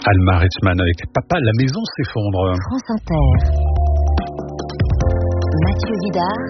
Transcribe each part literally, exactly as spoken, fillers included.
Alma Reitzmann avec Papa, la maison s'effondre. France Inter. Mathieu Vidard.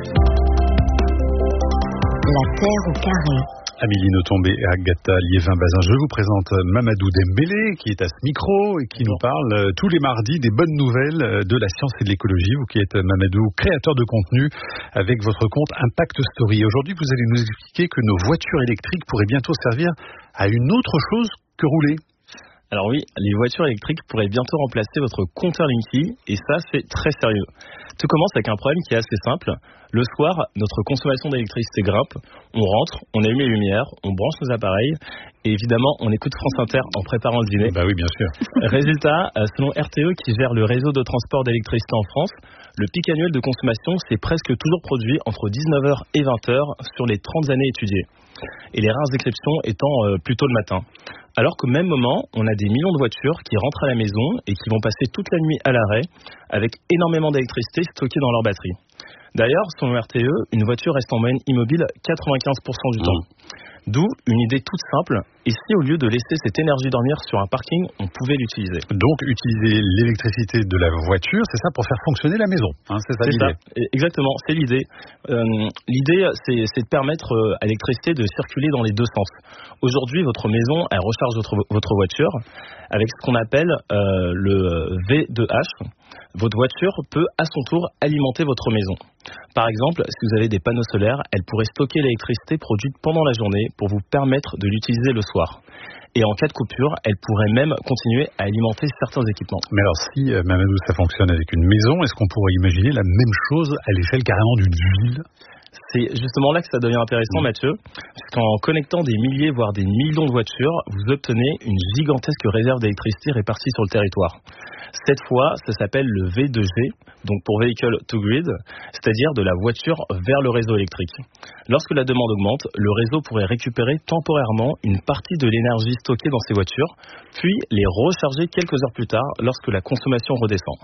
La Terre au carré. Amélie Nothomb et Agatha Liévin-Bazin. Je vous présente Mamadou Dembélé qui est à ce micro et qui nous parle tous les mardis des bonnes nouvelles de la science et de l'écologie. Vous qui êtes, Mamadou, créateur de contenu avec votre compte Impact Story. Aujourd'hui, vous allez nous expliquer que nos voitures électriques pourraient bientôt servir à une autre chose que rouler. Alors oui, les voitures électriques pourraient bientôt remplacer votre compteur Linky, et ça, c'est très sérieux. Tout commence avec un problème qui est assez simple. Le soir, notre consommation d'électricité grimpe, on rentre, on allume les lumières, on branche nos appareils, et évidemment, on écoute France Inter en préparant le dîner. Bah oui, bien sûr. Résultat, selon R T E qui gère le réseau de transport d'électricité en France, le pic annuel de consommation s'est presque toujours produit entre dix-neuf heures et vingt heures sur les trente années étudiées. Et les rares exceptions étant euh, plutôt le matin. Alors qu'au même moment, on a des millions de voitures qui rentrent à la maison et qui vont passer toute la nuit à l'arrêt avec énormément d'électricité stockée dans leur batterie. D'ailleurs, selon R T E, une voiture reste en moyenne immobile quatre-vingt-quinze pour cent du mmh. temps. D'où une idée toute simple, et si au lieu de laisser cette énergie dormir sur un parking, on pouvait l'utiliser. Donc utiliser l'électricité de la voiture, c'est ça, pour faire fonctionner la maison, hein, c'est ça c'est l'idée. Ça. Exactement, c'est l'idée. Euh, l'idée, c'est, c'est de permettre à l'électricité de circuler dans les deux sens. Aujourd'hui, votre maison, elle recharge votre, votre voiture avec ce qu'on appelle euh, le V deux H. Votre voiture peut à son tour alimenter votre maison. Par exemple, si vous avez des panneaux solaires, elle pourrait stocker l'électricité produite pendant la journée pour vous permettre de l'utiliser le soir. Et en cas de coupure, elle pourrait même continuer à alimenter certains équipements. Mais alors si, euh, Mamadou, ça fonctionne avec une maison, est-ce qu'on pourrait imaginer la même chose à l'échelle carrément d'une ville ? C'est justement là que ça devient intéressant, mmh. Mathieu, parce qu'en connectant des milliers, voire des millions de voitures, vous obtenez une gigantesque réserve d'électricité répartie sur le territoire. Cette fois, ça s'appelle le V deux G, donc pour Vehicle to Grid, c'est-à-dire de la voiture vers le réseau électrique. Lorsque la demande augmente, le réseau pourrait récupérer temporairement une partie de l'énergie stockée dans ces voitures, puis les recharger quelques heures plus tard lorsque la consommation redescend.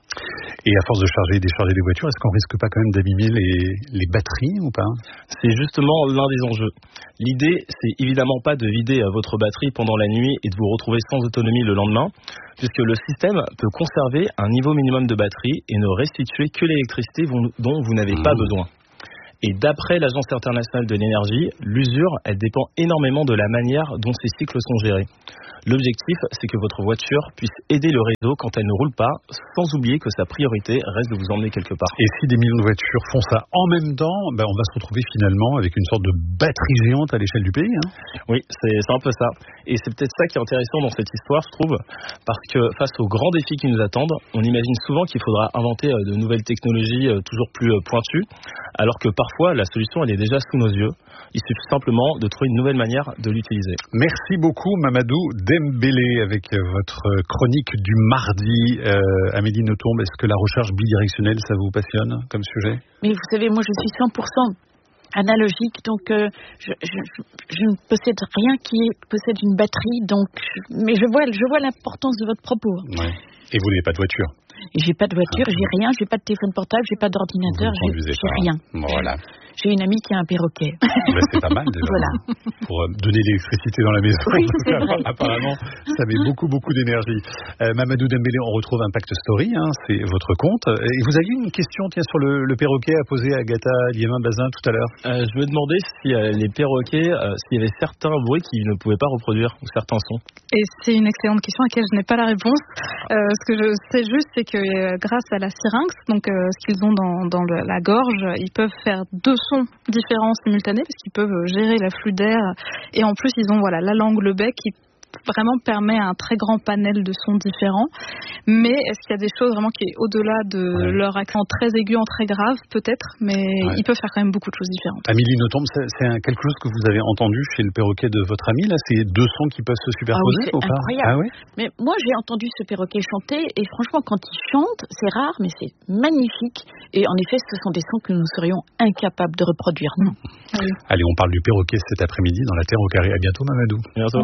Et à force de charger et décharger les voitures, est-ce qu'on risque pas quand même d'abîmer les, les batteries ou pas ? C'est justement l'un des enjeux. L'idée, c'est évidemment pas de vider votre batterie pendant la nuit et de vous retrouver sans autonomie le lendemain, puisque le système peut conserver un niveau minimum de batterie et ne restituer que l'électricité dont vous n'avez mmh. pas besoin. Et d'après l'Agence internationale de l'énergie, l'usure, elle dépend énormément de la manière dont ces cycles sont gérés. L'objectif, c'est que votre voiture puisse aider le réseau quand elle ne roule pas, sans oublier que sa priorité reste de vous emmener quelque part. Et si des millions de voitures font ça en même temps, ben on va se retrouver finalement avec une sorte de batterie géante à l'échelle du pays. Hein. Oui, c'est, c'est un peu ça. Et c'est peut-être ça qui est intéressant dans cette histoire, je trouve, parce que face aux grands défis qui nous attendent, on imagine souvent qu'il faudra inventer de nouvelles technologies toujours plus pointues, alors que parfois la solution elle est déjà sous nos yeux. Il suffit simplement de trouver une nouvelle manière de l'utiliser. Merci beaucoup Mamadou Dembélé avec votre chronique du mardi. Euh, Amélie Nothomb, est-ce que la recharge bidirectionnelle, ça vous passionne comme sujet ? Mais vous savez, moi je suis cent pour cent analogique, donc euh, je, je, je ne possède rien qui possède une batterie, donc mais je vois, je vois l'importance de votre propos. Ouais. Et vous n'avez pas de voiture ? Et j'ai pas de voiture, ah, j'ai rien, j'ai pas de téléphone portable, j'ai pas d'ordinateur, j'ai, j'ai rien. Voilà. J'ai une amie qui a un perroquet. Ben, c'est pas mal déjà. Voilà. Pour euh, donner l'électricité dans la maison. Oui, c'est vrai. Apparemment, ça met beaucoup, beaucoup d'énergie. Euh, Mamadou Dembélé, on retrouve Impact Story, hein, c'est votre compte. Et vous aviez une question tiens, sur le, le perroquet à poser à Agatha Liévin-Bazin tout à l'heure. Euh, je me demandais si euh, les perroquets, euh, s'il y avait certains bruits qu'ils ne pouvaient pas reproduire, ou certains sons. Et c'est une excellente question à laquelle je n'ai pas la réponse. Euh, ce que je sais juste, c'est que euh, grâce à la syrinx, donc euh, ce qu'ils ont dans, dans le, la gorge, ils peuvent faire deux sons différents simultanés parce qu'ils peuvent gérer l'afflux d'air et en plus ils ont voilà la langue, le bec qui vraiment permet un très grand panel de sons différents. Mais est-ce qu'il y a des choses vraiment qui est au-delà de ouais. leur accent très aigu en très grave, peut-être, mais ouais. ils peuvent faire quand même beaucoup de choses différentes. Amélie Nothomb, c'est, c'est un, quelque chose que vous avez entendu chez le perroquet de votre ami, là, c'est deux sons qui peuvent se superposer ah oui, c'est ou pas incroyable. Ah oui. Mais moi j'ai entendu ce perroquet chanter et franchement quand il chante, c'est rare mais c'est magnifique et en effet ce sont des sons que nous serions incapables de reproduire. Non. Ah oui. Allez, on parle du perroquet cet après-midi dans la Terre au carré. À bientôt Mamadou. À bientôt.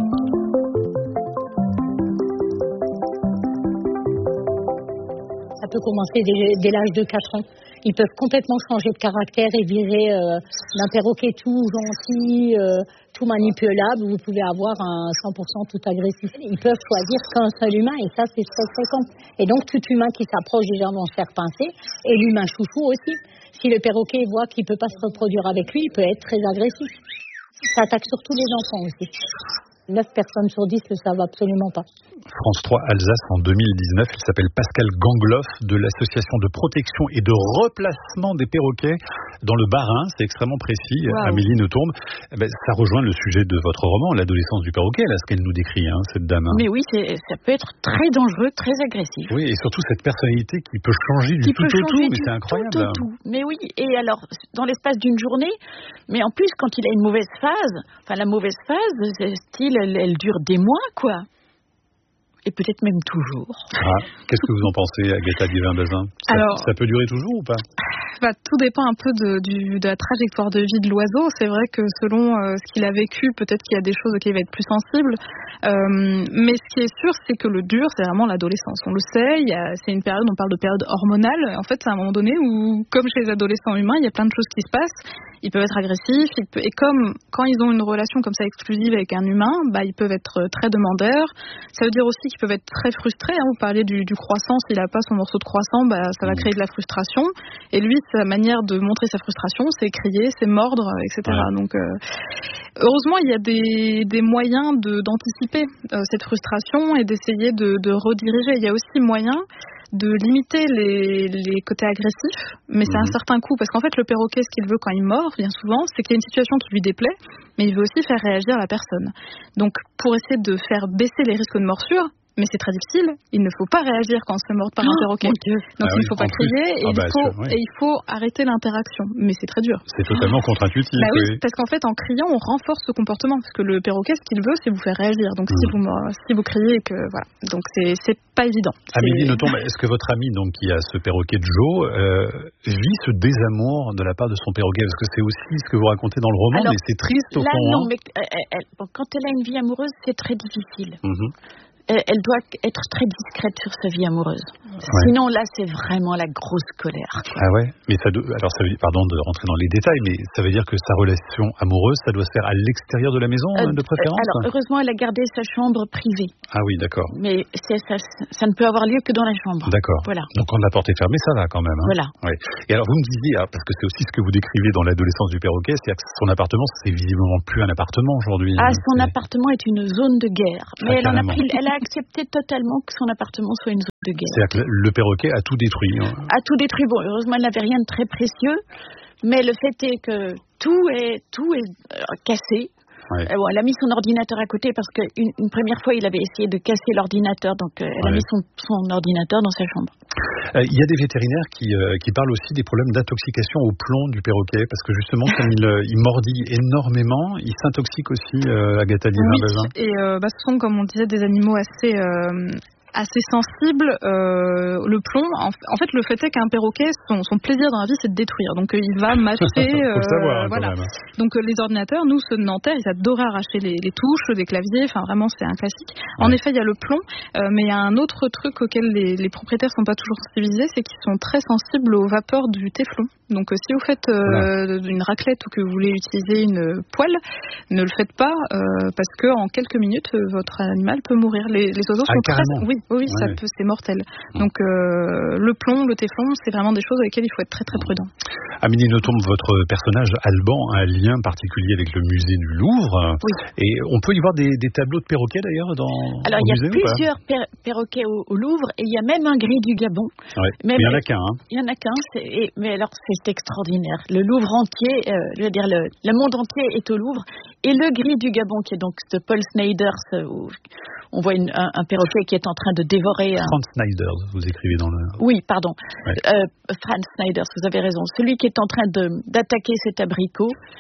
Ça peut commencer dès, dès l'âge de quatre ans. Ils peuvent complètement changer de caractère et virer euh, d'un perroquet tout gentil, euh, tout manipulable. Vous pouvez avoir un cent pour cent tout agressif. Ils peuvent choisir qu'un seul humain et ça, c'est très fréquent. Et donc, tout humain qui s'approche déjà vont se faire pincer et l'humain chouchou aussi. Si le perroquet voit qu'il ne peut pas se reproduire avec lui, il peut être très agressif. Ça attaque surtout les enfants aussi. neuf personnes sur dix ne le savent absolument pas. France trois Alsace en deux mille dix-neuf, il s'appelle Pascal Gangloff de l'association de protection et de replacement des perroquets dans le Bas-Rhin, c'est extrêmement précis. Wow. Amélie Nothomb, eh ben, ça rejoint le sujet de votre roman, l'adolescence du perroquet, là, ce qu'elle nous décrit, hein, cette dame. Mais oui, c'est, ça peut être très dangereux, très agressif. Oui, et surtout cette personnalité qui peut changer du qui tout peut au tout, du mais c'est incroyable. Tout au tout. Mais oui, et alors, dans l'espace d'une journée, mais en plus, quand il a une mauvaise phase, enfin la mauvaise phase, c'est style, elle, elle dure des mois, quoi. Et peut-être même toujours. Ah, qu'est-ce que vous en pensez, Agatha Liévin-Bazin ? ça, Alors, ça peut durer toujours ou pas ? bah, tout dépend un peu de, du, de la trajectoire de vie de l'oiseau. C'est vrai que selon euh, ce qu'il a vécu, peut-être qu'il y a des choses auxquelles il va être plus sensible. Euh, mais ce qui est sûr, c'est que le dur, c'est vraiment l'adolescence. On le sait, il y a, c'est une période, on parle de période hormonale. En fait, c'est un moment donné où, comme chez les adolescents humains, il y a plein de choses qui se passent. Ils peuvent être agressifs, ils peuvent, et comme quand ils ont une relation comme ça exclusive avec un humain, bah, ils peuvent être très demandeurs. Ça veut dire aussi qu'ils peuvent être très frustrés. Hein. Vous parlez du, du croissant, s'il n'a pas son morceau de croissant, bah, ça va créer de la frustration. Et lui, sa manière de montrer sa frustration, c'est crier, c'est mordre, et cetera. Ouais. Donc, euh, heureusement, il y a des, des moyens de, d'anticiper euh, cette frustration et d'essayer de, de rediriger. Il y a aussi moyen de limiter les, les côtés agressifs, mais c'est mmh. un certain coût, parce qu'en fait, le perroquet, ce qu'il veut quand il mord, bien souvent, c'est qu'il y a une situation qui lui déplaît, mais il veut aussi faire réagir la personne. Donc, pour essayer de faire baisser les risques de morsure, mais c'est très difficile, il ne faut pas réagir quand on se fait mordre par oh, un perroquet. Donc, ah il ne oui, faut pas crier, et, ah il bah, faut, sûr, oui. et il faut arrêter l'interaction. Mais c'est très dur. C'est totalement contre-intuitif. Bah oui, oui, parce qu'en fait, en criant, on renforce ce comportement, parce que le perroquet, ce qu'il veut, c'est vous faire réagir. Donc, mmh. si, vous, si vous criez, et que, voilà. Donc, c'est, c'est pas évident. Amélie Nothomb, est-ce que votre ami, donc, qui a ce perroquet de Joe, euh, vit ce désamour de la part de son perroquet ? Parce que c'est aussi ce que vous racontez dans le roman, alors, mais c'est triste au là, fond. Non, hein. mais elle, elle, quand elle a une vie amoureuse, c'est très difficile. Mmh. Elle doit être très discrète sur sa vie amoureuse. Ouais. Sinon, là, c'est vraiment la grosse colère. Ah ouais. Mais ça doit, alors, ça veut, pardon de rentrer dans les détails, mais ça veut dire que sa relation amoureuse, ça doit se faire à l'extérieur de la maison, euh, de préférence. Alors, heureusement, elle a gardé sa chambre privée. Ah oui, d'accord. Mais c'est, ça, ça ne peut avoir lieu que dans la chambre. D'accord. Voilà. Donc, quand la porte est fermée, ça va quand même. Hein. Voilà. Ouais. Et alors, vous me disiez, parce que c'est aussi ce que vous décrivez dans l'adolescence du perroquet, c'est-à-dire que son appartement, c'est visiblement plus un appartement aujourd'hui. Ah, hein. son c'est... appartement est une zone de guerre. Mais ah, elle en a pris, elle a accepté totalement que son appartement soit une zone de guerre. C'est-à-dire que le perroquet a tout détruit. Hein. A tout détruit. Bon, heureusement, elle n'avait rien de très précieux, mais le fait est que tout est, tout est euh, cassé. Ouais. Euh, bon, elle a mis son ordinateur à côté parce qu'une une première fois, il avait essayé de casser l'ordinateur, donc euh, elle ouais. a mis son, son ordinateur dans sa chambre. Il euh, y a des vétérinaires qui, euh, qui parlent aussi des problèmes d'intoxication au plomb du perroquet, parce que justement, comme il, il mordit énormément, il s'intoxique aussi, euh, Agatha Liévin-Bazin. Oui, et euh, bah, ce sont, comme on disait, des animaux assez... Euh assez sensible, euh, le plomb. En, en fait, le fait est qu'un perroquet, son, son plaisir dans la vie, c'est de détruire. Donc, euh, il va mâcher. euh, Faut le savoir, voilà. Donc, euh, les ordinateurs, nous, ceux de Nanterre, ils adoraient arracher les, les touches, les claviers. Enfin, vraiment, c'est un classique. En ouais. effet, il y a le plomb, euh, mais il y a un autre truc auquel les, les propriétaires sont pas toujours sensibilisés, c'est qu'ils sont très sensibles aux vapeurs du téflon. Donc, euh, si vous faites euh, une raclette ou que vous voulez utiliser une poêle, ne le faites pas euh, parce que en quelques minutes, votre animal peut mourir. Les, les oiseaux ah, sont carrément. très, oui, oui, ouais, ça ouais. peut, c'est mortel. Donc, euh, le plomb, le téflon, c'est vraiment des choses avec lesquelles il faut être très très prudent. Amélie Nothomb, votre personnage Alban a un lien particulier avec le musée du Louvre. Oui. Et on peut y voir des, des tableaux de perroquets d'ailleurs dans Alors, au il y a musée, plusieurs per- perroquets au, au Louvre et il y a même un gris du Gabon. Ouais. Même, mais il n'y en a qu'un. Hein. Il y en a qu'un. C'est, et, mais alors, c'est extraordinaire. Le Louvre entier, euh, je veux dire, le, le monde entier est au Louvre. Et le gris du Gabon, qui est donc de Paul Snijders, où on voit une, un, un perroquet qui est en train de dévorer... Un... Franz Snijders, vous écrivez dans le... Oui, pardon. Ouais. Euh, Franz Snijders, vous avez raison. Celui qui est en train de, d'attaquer cet abricot.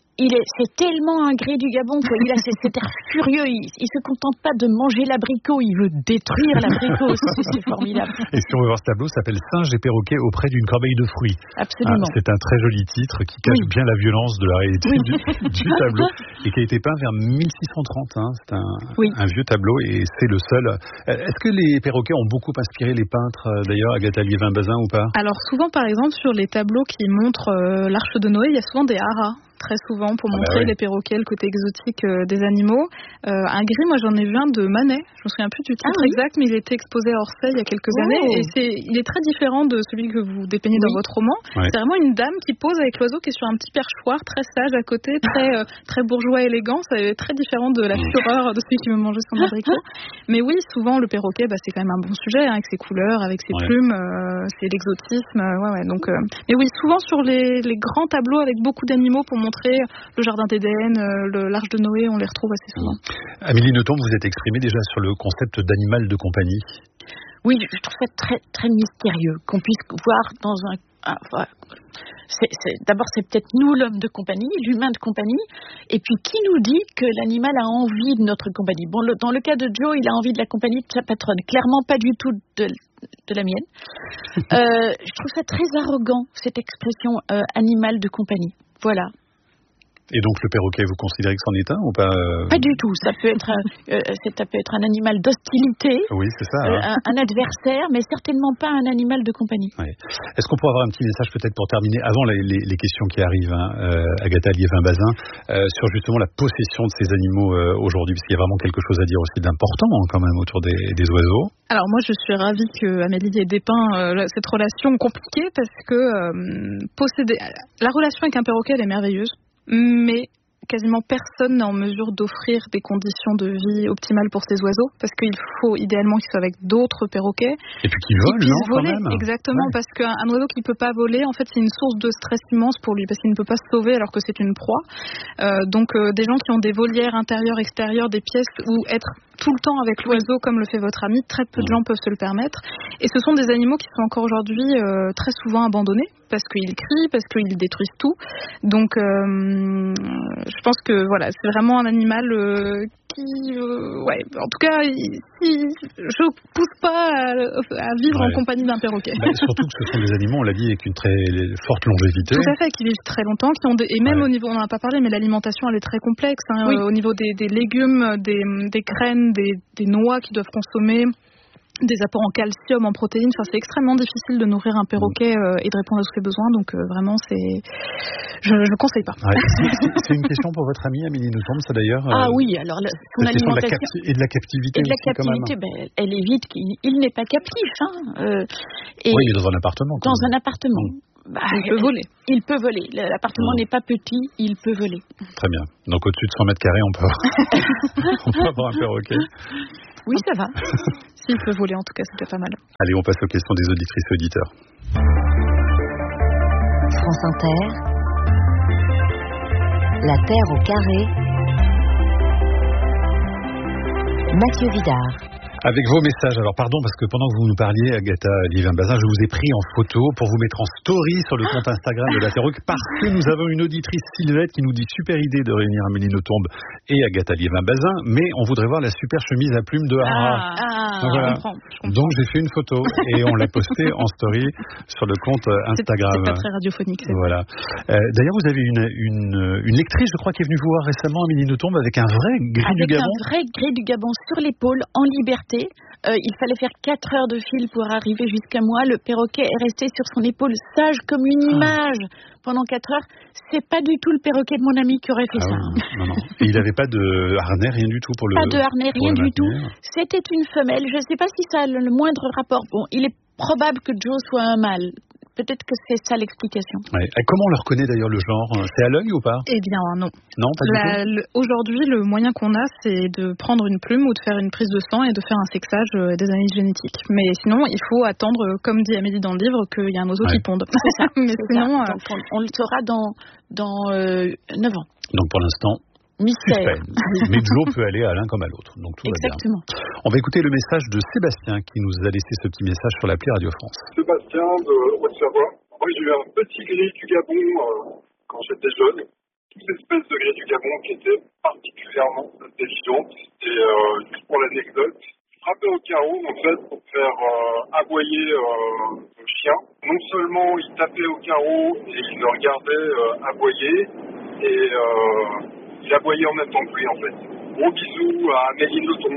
il est, c'est tellement un gré du Gabon, quoi. Il a cet, cet air furieux. Il, il se contente pas de manger l'abricot, il veut détruire l'abricot. C'est, c'est formidable. Et si on veut voir ce tableau, ça s'appelle Singe et perroquet auprès d'une corbeille de fruits. Absolument. Ah, c'est un très joli titre qui cache oui. bien la violence de la réalité oui. du, du tableau et qui a été peint vers mille six cent trente. Hein. C'est un, oui. un vieux tableau et c'est le seul. Est-ce que les perroquets ont beaucoup inspiré les peintres d'ailleurs, Agatha Liévin-Bazin ou pas? Alors souvent, par exemple, sur les tableaux qui montrent euh, l'Arche de Noé, il y a souvent des haras. Très souvent pour ah montrer bah oui. les perroquets, le côté exotique euh, des animaux. Euh, un gris, moi j'en ai vu un de Manet, je me souviens plus du titre ah, oui. exact, mais il était exposé à Orsay il y a quelques oh. années et c'est, il est très différent de celui que vous dépeignez oui. dans votre roman. Ouais. C'est vraiment une dame qui pose avec l'oiseau qui est sur un petit perchoir, très sage à côté, très euh, très bourgeois élégant. C'est très différent de la fureur de celui qui me mangeait son abricot. Mais oui, souvent le perroquet, bah, c'est quand même un bon sujet, hein, avec ses couleurs, avec ses ouais. plumes, euh, c'est l'exotisme. Euh, ouais, ouais, donc, euh... mais oui, souvent sur les, les grands tableaux avec beaucoup d'animaux pour montrer le Jardin d'Éden, euh, l'Arche de Noé, on les retrouve assez souvent. Mmh. Amélie Nothomb, vous êtes exprimée déjà sur le concept d'animal de compagnie. Oui, je trouve ça très, très mystérieux qu'on puisse voir dans un... un enfin, c'est, c'est, d'abord, c'est peut-être nous, l'homme de compagnie, l'humain de compagnie, et puis qui nous dit que l'animal a envie de notre compagnie? Bon, le, dans le cas de Joe, il a envie de la compagnie de sa patronne, clairement pas du tout de, de la mienne. euh, je trouve ça très arrogant, cette expression euh, animal de compagnie. Voilà. Et donc le perroquet, vous considérez que c'en est un ou pas? Pas du tout. Ça peut être, un, euh, ça peut être un animal d'hostilité, oui, c'est ça, euh, hein. un, un adversaire, mais certainement pas un animal de compagnie. Ouais. Est-ce qu'on pourrait avoir un petit message peut-être pour terminer, avant les, les, les questions qui arrivent, hein, euh, Agatha Liévin-Bazin, euh, sur justement la possession de ces animaux euh, aujourd'hui, parce qu'il y a vraiment quelque chose à dire aussi d'important hein, quand même autour des, des oiseaux. Alors moi je suis ravie que Amélie ait dépeint euh, cette relation compliquée parce que euh, posséder la relation avec un perroquet elle est merveilleuse. Mais quasiment personne n'est en mesure d'offrir des conditions de vie optimales pour ces oiseaux, parce qu'il faut idéalement qu'ils soient avec d'autres perroquets. Et puis qu'ils volent, qu'ils non, voler, quand même. exactement, ouais. parce qu'un oiseau qui ne peut pas voler, en fait, c'est une source de stress immense pour lui, parce qu'il ne peut pas se sauver alors que c'est une proie. Euh, donc, euh, des gens qui ont des volières intérieures, extérieures, des pièces où être tout le temps avec l'oiseau, comme le fait votre ami, très peu de gens peuvent se le permettre. Et ce sont des animaux qui sont encore aujourd'hui euh, très souvent abandonnés, parce qu'ils crient, parce qu'ils détruisent tout. Donc, euh, je pense que voilà, c'est vraiment un animal euh, qui, euh, ouais, en tout cas, si je pousse pas à, à vivre ouais. en compagnie d'un perroquet. Bah, surtout que ce sont des animaux, on l'a dit, avec une très forte longévité. Tout à fait, qui vivent très longtemps, qui ont des, et même ouais. au niveau, on n'en a pas parlé, mais l'alimentation elle est très complexe. Hein, oui. euh, au niveau des, des légumes, des, des graines, des, des noix qu'ils doivent consommer. Des apports en calcium, en protéines, enfin, c'est extrêmement difficile de nourrir un perroquet euh, et de répondre à tous ses besoins, donc euh, vraiment c'est, je ne conseille pas. Ouais. C'est, c'est une question pour votre amie Amélie Nothomb, ça d'ailleurs. Ah euh, oui, alors la, son la alimentation de la capti- et de la captivité. Et de la aussi, captivité, quand même. Ben, elle évite qu'il il n'est pas captif. Hein, euh, et oui, il est dans un appartement. Dans même. un appartement. Mmh. Bah, il peut voler. Il peut voler. L'appartement mmh. n'est pas petit, il peut voler. Très bien. Donc au-dessus de cent mètres carrés, on peut avoir, on peut avoir un perroquet. Oui, ça va. S'il peut voler, en tout cas, c'était pas mal. Allez, on passe aux questions des auditrices et auditeurs. France Inter. La Terre au carré. Mathieu Vidard. Avec vos messages, alors pardon parce que pendant que vous nous parliez, Agatha Liévin-Bazin, je vous ai pris en photo pour vous mettre en story sur le compte Instagram de la Terre parce que nous avons une auditrice Sylvette qui nous dit super idée de réunir Amélie Nothomb et Agatha Liévin-Bazin, mais on voudrait voir la super chemise à plumes de Hara. Ah, ah donc, voilà. je comprends, je comprends. Donc j'ai fait une photo et on l'a postée en story sur le compte Instagram. C'est, c'est pas très radiophonique. C'est voilà. Euh, d'ailleurs, vous avez une, une, une lectrice, je crois, qui est venue vous voir récemment, Amélie Nothomb, avec un vrai gris avec du Gabon. Avec un vrai gris du Gabon sur l'épaule, en liberté. Euh, il fallait faire quatre heures de fil pour arriver jusqu'à moi. Le perroquet est resté sur son épaule, sage comme une image, ah. pendant quatre heures. C'est pas du tout le perroquet de mon ami qui aurait fait ah ça. Oui. Non, non. Et il n'avait pas de harnais, rien du tout pour le. Pas de harnais, rien du tout. C'était une femelle. Je ne sais pas si ça a le moindre rapport. Bon, il est probable que Joe soit un mâle. Peut-être que c'est ça l'explication. Ouais. Comment on le reconnaît d'ailleurs le genre? C'est à l'œil ou pas? Eh bien non. Non, pas La, du tout. le, aujourd'hui, le moyen qu'on a, c'est de prendre une plume ou de faire une prise de sang et de faire un sexage euh, des analyses génétiques. Mais sinon, il faut attendre, euh, comme dit Amélie dans le livre, qu'il y a un oiseau ouais. qui ponde. C'est ça. Mais c'est sinon, ça. Donc, on, on le saura dans, dans euh, neuf ans. Donc pour l'instant. Mystère. Mais Joe peut aller à l'un comme à l'autre. Donc tout Exactement. va bien. On va écouter le message de Sébastien qui nous a laissé ce petit message sur l'appli Radio France. Sébastien de Haute-Savoie. Moi j'ai eu un petit gris du Gabon euh, quand j'étais jeune. Une espèce de grille du Gabon qui était particulièrement intelligente. Et euh, juste pour l'anecdote, frappait au carreau en fait pour faire euh, aboyer euh, le chien. Non seulement il tapait au carreau et il le regardait euh, aboyer, et euh, il aboyait en même temps que lui en fait. Gros bisous à Amélie Nothomb.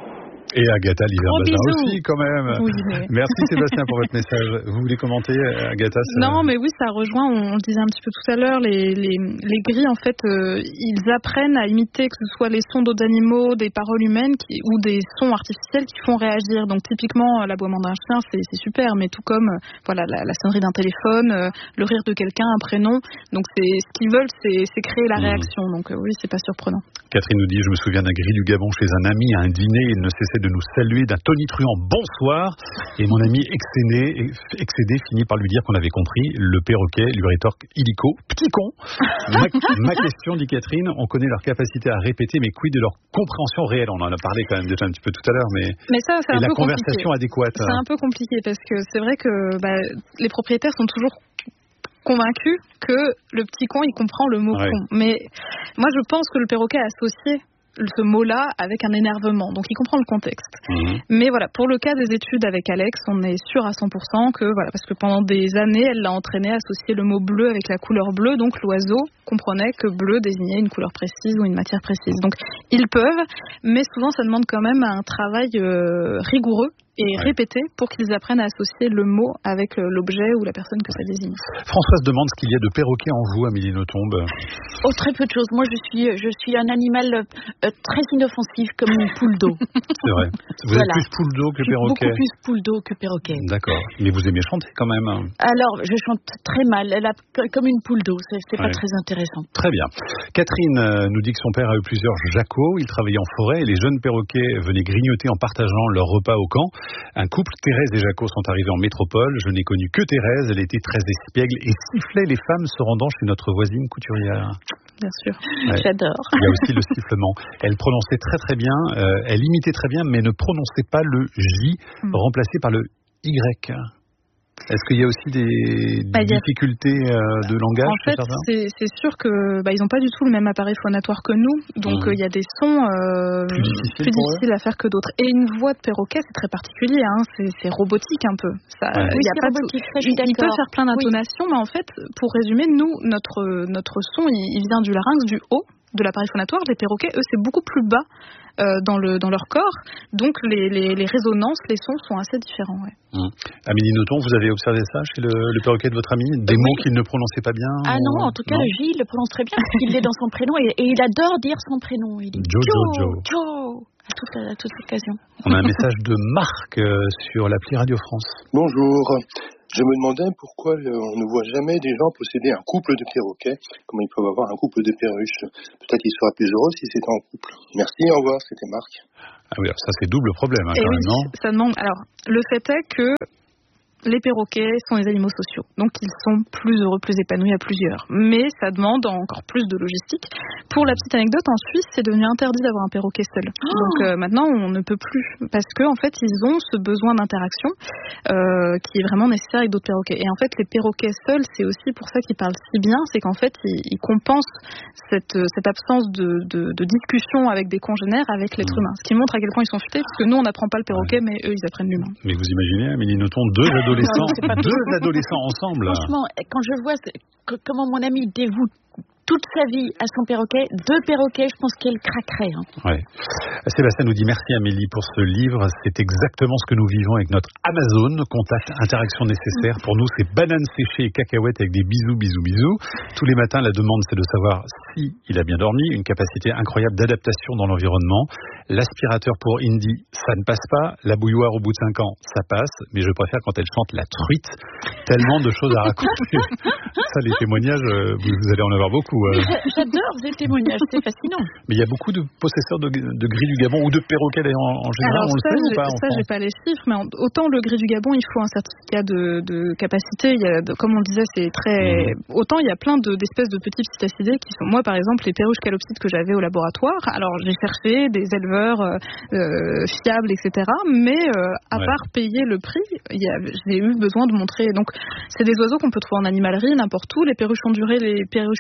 Et Agatha Liverbazin aussi, quand même. Oui, mais... Merci Sébastien pour votre message. Vous voulez commenter, Agatha? Ça... Non, mais oui, ça rejoint, on, on le disait un petit peu tout à l'heure, les, les, les grilles, en fait, euh, ils apprennent à imiter que ce soit les sons d'autres animaux, des paroles humaines qui, ou des sons artificiels qui font réagir. Donc typiquement, l'aboiement d'un chien, c'est, c'est super, mais tout comme euh, voilà, la, la sonnerie d'un téléphone, euh, le rire de quelqu'un, un prénom. Donc c'est, ce qu'ils veulent, c'est, c'est créer la réaction. Donc euh, oui, c'est pas surprenant. Catherine nous dit, je me souviens d'un grille du Gabon chez un ami à un dîner, il ne cessait de nous saluer d'un tonitruant bonsoir, et mon ami excédé, excédé finit par lui dire qu'on avait compris. Le perroquet lui rétorque illico, petit con. ma, ma question, dit Catherine, on connaît leur capacité à répéter, mais quid de leur compréhension réelle? On en a parlé quand même déjà un petit peu tout à l'heure, mais, mais ça, c'est et un la peu conversation compliqué. adéquate. C'est un peu compliqué parce que c'est vrai que bah, les propriétaires sont toujours convaincus que le petit con il comprend le mot ouais. con, mais moi je pense que le perroquet a associé ce mot-là avec un énervement, donc il comprend le contexte. Mmh. Mais voilà, pour le cas des études avec Alex, on est sûr à cent pour cent que voilà, parce que pendant des années, elle l'a entraîné à associer le mot bleu avec la couleur bleue, donc l'oiseau comprenait que bleu désignait une couleur précise ou une matière précise. Donc ils peuvent, mais souvent ça demande quand même un travail euh, rigoureux et ouais. répété pour qu'ils apprennent à associer le mot avec l'objet ou la personne que ça désigne. Françoise demande ce qu'il y a de perroquet en vous, Amélie Nothomb. Oh, très peu de choses. Moi, je suis, je suis un animal euh, très inoffensif, comme une poule d'eau. C'est vrai. Vous voilà. êtes plus poule d'eau que perroquet. Beaucoup plus poule d'eau que perroquet. D'accord. Mais vous aimez chanter quand même. Alors, je chante très mal, elle a, comme une poule d'eau. C'est, c'est ouais. pas très intéressant. Très bien. Catherine euh, nous dit que son père a eu plusieurs jacos. Il travaillait en forêt et les jeunes perroquets venaient grignoter en partageant leur repas au camp. Un couple, Thérèse et Jaco, sont arrivés en métropole. Je n'ai connu que Thérèse. Elle était très espiègle et sifflait les femmes se rendant chez notre voisine couturière. Bien sûr, ouais. J'adore. Il y a aussi le sifflement. Elle prononçait très très bien, euh, elle imitait très bien, mais ne prononçait pas le J, mm. remplacé par le Y. Est-ce qu'il y a aussi des, des bah, difficultés euh, de langage? En fait, c'est, c'est sûr que bah, ils n'ont pas du tout le même appareil phonatoire que nous, donc il mmh. euh, y a des sons euh, plus difficiles, plus difficiles à faire que d'autres. Et une voix de perroquet, c'est très particulier, hein, c'est, c'est robotique un peu. Ça, ouais. y a pas de, il, il peut faire plein d'intonations, oui. mais en fait, pour résumer, nous, notre notre son, il, il vient du larynx, du haut de l'appareil phonatoire. Les perroquets, eux, c'est beaucoup plus bas euh, dans le dans leur corps, donc les, les les résonances, les sons sont assez différents. Ouais. Mmh. Amélie Nothomb, vous avez observé ça chez le, le perroquet de votre ami? Des oui. mots qu'il ne prononçait pas bien? Ah non, en tout cas, non. le J, il le prononce très bien parce qu'il l'est dans son prénom et, et il adore dire son prénom. Il dit Joe, Joe, Joe. Joe. À toute, à toute occasion. On a un message de Marc euh, sur l'appli Radio France. Bonjour. Je me demandais pourquoi euh, on ne voit jamais des gens posséder un couple de perroquets, comme ils peuvent avoir un couple de perruches. Peut-être qu'ils seraient plus heureux si c'était en couple. Merci, au revoir, c'était Marc. Ah oui, ça c'est double problème, hein, quand oui, même, non? Ça demande. Alors, le fait est que les perroquets sont des animaux sociaux, donc ils sont plus heureux, plus épanouis à plusieurs. Mais ça demande encore plus de logistique. Pour la petite anecdote, en Suisse, c'est devenu interdit d'avoir un perroquet seul. Oh donc euh, maintenant, on ne peut plus, parce que en fait, ils ont ce besoin d'interaction euh, qui est vraiment nécessaire avec d'autres perroquets. Et en fait, les perroquets seuls, c'est aussi pour ça qu'ils parlent si bien, c'est qu'en fait, ils, ils compensent cette, cette absence de, de, de discussion avec des congénères avec l'être humain. Ce qui montre à quel point ils sont futés, parce que nous, on n'apprend pas le perroquet, mais eux, ils apprennent l'humain. Mais vous imaginez, Amélie Nothomb, deux adolescents Non, deux adolescents ensemble. Franchement, quand je vois que, comment mon ami dévoue toute sa vie à son perroquet, deux perroquets, je pense qu'elle craquerait. Hein. Ouais. Sébastien nous dit merci Amélie pour ce livre. C'est exactement ce que nous vivons avec notre Amazon. Contact, interaction nécessaire. Pour nous, c'est bananes séchées et cacahuètes avec des bisous, bisous, bisous. Tous les matins, la demande, c'est de savoir si il a bien dormi. Une capacité incroyable d'adaptation dans l'environnement. L'aspirateur pour Indy, ça ne passe pas. La bouilloire au bout de cinq ans, ça passe. Mais je préfère quand elle chante la truite. Tellement de choses à raconter. Ça, les témoignages, vous allez en avoir beaucoup. J'adore ces témoignages, c'est fascinant. Mais il y a beaucoup de possesseurs de, de gris du Gabon ou de perroquets d'ailleurs en, en général. Alors, on ça, le sait ou pas? Ça, j'ai pas les chiffres, mais en, autant le gris du Gabon, il faut un certificat de, de capacité. Il y a, de, comme on le disait, c'est très. Mmh. Autant il y a plein de, d'espèces de petits psittacidés qui sont. Moi, par exemple, les perruches calopsites que j'avais au laboratoire. Alors, j'ai cherché des éleveurs euh, fiables, et cetera. Mais euh, à ouais. part payer le prix, il y a, j'ai eu besoin de montrer. Donc, c'est des oiseaux qu'on peut trouver en animalerie, n'importe où. Les perruches ondulées, les perruches calopsites.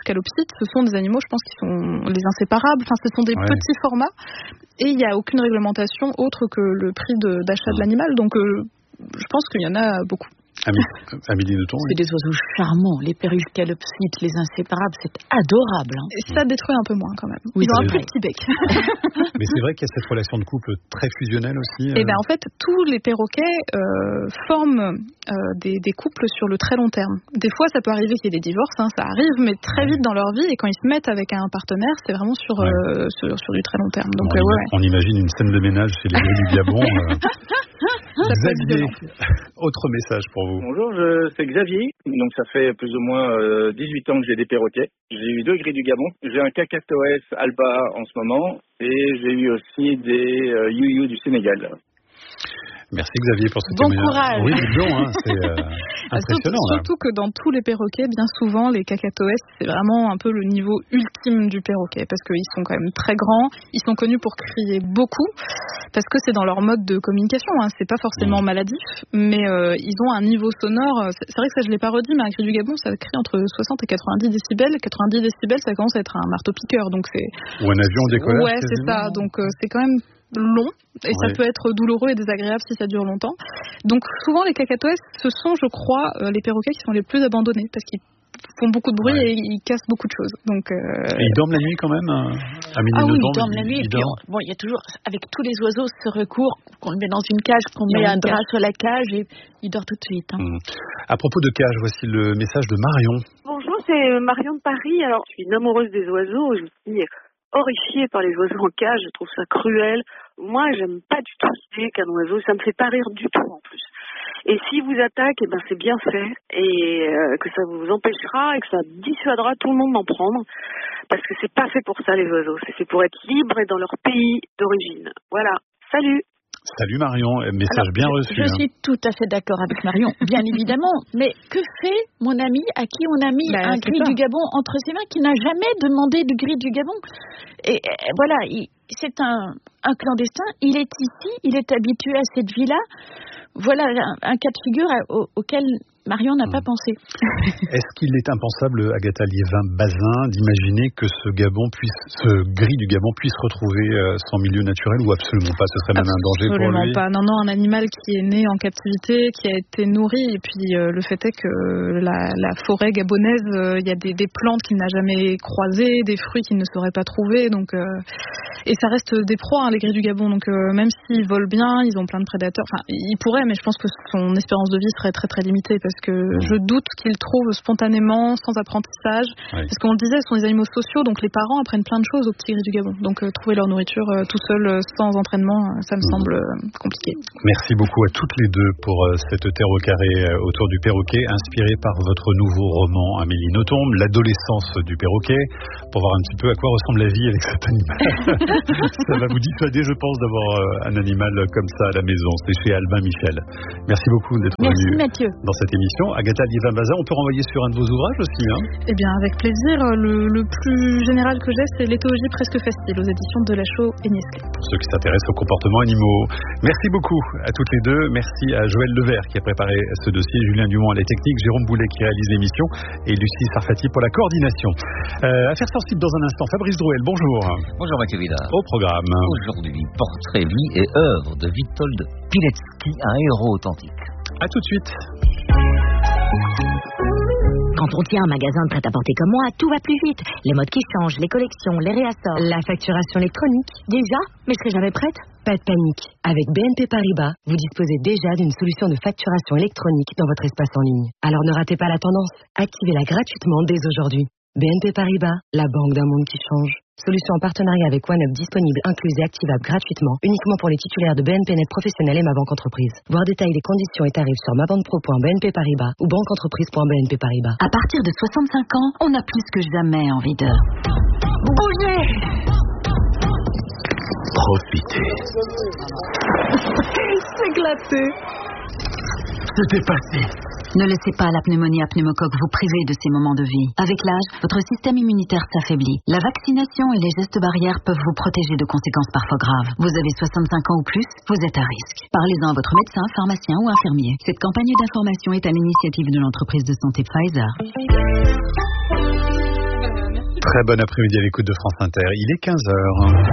ensuite, ce sont des animaux, je pense, qui sont les inséparables. Enfin, ce sont des ouais. petits formats. Et il n'y a aucune réglementation autre que le prix de, d'achat mmh. de l'animal. Donc, euh, je pense qu'il y en a beaucoup. Amélie Nothomb. C'est des oiseaux charmants, les perruches calopsites, les inséparables, c'est adorable. Hein. Et ça détruit un peu moins quand même. Oui, ils ont un plus petit bec. Mais c'est vrai qu'il y a cette relation de couple très fusionnelle aussi. Euh... Et ben en fait, tous les perroquets euh, forment euh, des, des couples sur le très long terme. Des fois, ça peut arriver qu'il y ait des divorces, hein, ça arrive, mais très vite dans leur vie. Et quand ils se mettent avec un partenaire, c'est vraiment sur, ouais. euh, sur, sur du très long terme. Donc, on, euh, ouais. on imagine une scène de ménage chez les gris du Gabon. Euh... Xavier, autre message pour vous. Bonjour, je, c'est Xavier. Donc ça fait plus ou moins euh, dix-huit ans que j'ai des perroquets. J'ai eu deux gris du Gabon. J'ai un cacatoès alba en ce moment et j'ai eu aussi des euh, youyou du Sénégal. Merci Xavier pour ce bon témoignage. Courage. Oui, dis hein, c'est euh, impressionnant. Surtout, surtout que dans tous les perroquets, bien souvent, les cacatoès, c'est vraiment un peu le niveau ultime du perroquet parce qu'ils sont quand même très grands, ils sont connus pour crier beaucoup parce que c'est dans leur mode de communication, hein. C'est pas forcément mmh. maladif, mais euh, ils ont un niveau sonore, c'est vrai que ça je l'ai pas redit, mais un cri du Gabon, ça crie entre soixante et quatre-vingt-dix décibels. quatre-vingt-dix décibels, ça commence à être un marteau-piqueur, donc c'est... Ou un avion en décollage. Ouais, c'est ça, donc euh, c'est quand même long et ouais. ça peut être douloureux et désagréable si ça dure longtemps. Donc souvent les cacatoès, ce sont je crois euh, les perroquets qui sont les plus abandonnés parce qu'ils font beaucoup de bruit ouais. et ils cassent beaucoup de choses. Donc euh... et ils dorment la nuit quand même hein, Amélie Ah oui, Nothomb, ils dorment la nuit ils, et puis on, bon il y a toujours avec tous les oiseaux ce recours qu'on le met dans une cage, qu'on met un drap sur la cage et il dort tout de suite. Hein. Mmh. À propos de cage, voici le message de Marion. Bonjour, c'est Marion de Paris. Alors je suis une amoureuse des oiseaux, je suis horrifiée par les oiseaux en cage, je trouve ça cruel. Moi, j'aime pas du tout l'idée qu'un oiseau, ça me fait pas rire du tout en plus. Et s'il vous attaque, eh ben c'est bien fait et euh, que ça vous empêchera et que ça dissuadera tout le monde d'en prendre parce que c'est pas fait pour ça les oiseaux, c'est fait pour être libres et dans leur pays d'origine. Voilà. Salut. Salut Marion, message Alors, bien je, reçu. Je hein. suis tout à fait d'accord avec Marion, bien évidemment. Mais que fait mon ami à qui on a mis bah, un gris du Gabon entre ses mains qui n'a jamais demandé de gris du Gabon? Et, et voilà, il, c'est un, un clandestin. Il est ici, il est habitué à cette vie-là. Voilà un, un cas de figure au, auquel Marion n'a mmh. pas pensé. Est-ce qu'il est impensable, Agatha Liévin-Bazin, d'imaginer que ce Gabon puisse, ce gris du Gabon puisse retrouver euh, son milieu naturel ou absolument pas? Ce serait même un danger pour lui? Absolument pas. Non, non, un animal qui est né en captivité, qui a été nourri, et puis euh, le fait est que la, la forêt gabonaise, il euh, y a des, des plantes qu'il n'a jamais croisées, des fruits qu'il ne saurait pas trouver, donc euh, et ça reste des proies, hein, les gris du Gabon, donc euh, même s'ils volent bien, ils ont plein de prédateurs, enfin, ils pourraient, mais je pense que son espérance de vie serait très très limitée, parce que mmh. je doute qu'ils trouvent spontanément, sans apprentissage, oui. parce qu'on le disait, ce sont des animaux sociaux, donc les parents apprennent plein de choses aux petits gris du Gabon, donc euh, trouver leur nourriture euh, tout seul, euh, sans entraînement, euh, ça me mmh. semble euh, compliqué. Merci beaucoup à toutes les deux pour euh, cette terre au carré euh, autour du perroquet, inspirée par votre nouveau roman, Amélie Nothomb, l'adolescence du perroquet, pour voir un petit peu à quoi ressemble la vie avec cet animal. Ça va vous dissuader, je pense, d'avoir euh, un animal comme ça à la maison. C'est chez Albin Michel. Merci beaucoup d'être Merci, venu Mathieu. dans cette émission. Agatha Liévin-Bazin, on peut renvoyer sur un de vos ouvrages aussi, hein? Eh bien, avec plaisir. Le, le plus général que j'ai, c'est L'éthologie presque facile, aux éditions de Delachaux et Niesclé. Pour ceux qui s'intéressent aux comportements animaux. Merci beaucoup à toutes les deux. Merci à Joël Levert qui a préparé ce dossier, Julien Dumont à la technique, Jérôme Boulet qui réalise l'émission et Lucie Sarfati pour la coordination. Euh, affaires sensibles dans un instant. Fabrice Drouel, bonjour. Bonjour Mathieu Vidal. Au programme. Aujourd'hui, portrait, vie et œuvre de Witold Pilecki, un héros authentique. A tout de suite. Quand on tient un magasin de prêt-à-porter comme moi, tout va plus vite. Les modes qui changent, les collections, les réassorts, la facturation électronique. Déjà? Mais je serai jamais prête? Pas de panique. Avec B N P Paribas, vous disposez déjà d'une solution de facturation électronique dans votre espace en ligne. Alors ne ratez pas la tendance. Activez-la gratuitement dès aujourd'hui. B N P Paribas, la banque d'un monde qui change. Solution en partenariat avec OneUp disponible, incluse et activable gratuitement, uniquement pour les titulaires de B N P Net Professionnel et Ma Banque Entreprise. Voir détails des conditions et tarifs sur ma banque pro point b n p paribas ou banque entreprise point b n p paribas. À partir de soixante-cinq ans, on a plus que jamais envie de bouger. Profitez. S'éclater. Se dépasser. Ne laissez pas la pneumonie à pneumocoque vous priver de ces moments de vie. Avec l'âge, votre système immunitaire s'affaiblit. La vaccination et les gestes barrières peuvent vous protéger de conséquences parfois graves. Vous avez soixante-cinq ans ou plus, vous êtes à risque. Parlez-en à votre médecin, pharmacien ou infirmier. Cette campagne d'information est à l'initiative de l'entreprise de santé Pfizer. Très bon après-midi à l'écoute de France Inter. Il est quinze heures.